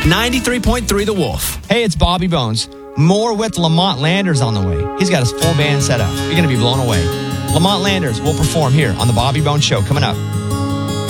93.3 The Wolf. Hey, it's Bobby Bones. More with Lamont Landers on the way. He's got his full band set up. You're going to be blown away. Lamont Landers will perform here on The Bobby Bones Show coming up.